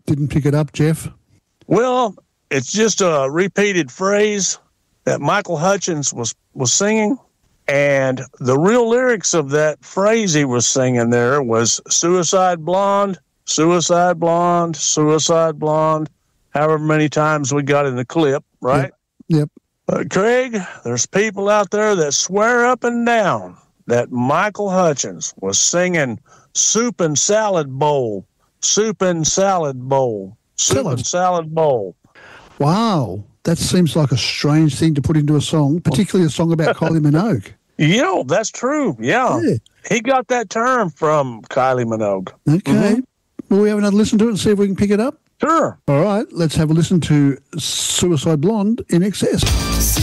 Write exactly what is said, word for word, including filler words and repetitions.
didn't pick it up, Jeff? Well, it's just a repeated phrase that Michael Hutchence was, was singing. And the real lyrics of that phrase he was singing there was suicide blonde, suicide blonde, suicide blonde, however many times we got in the clip, right? Yep. yep. But Craig, there's people out there that swear up and down that Michael Hutchence was singing soup and salad bowl, soup and salad bowl, soup Salad. and salad bowl. Wow. That seems like a strange thing to put into a song, particularly a song about Kylie Minogue. You know, that's true. Yeah. Yeah. He got that term from Kylie Minogue. Okay. Mm-hmm. Will we have another listen to it and see if we can pick it up? Sure. All right. Let's have a listen to Suicide Blonde in Excess.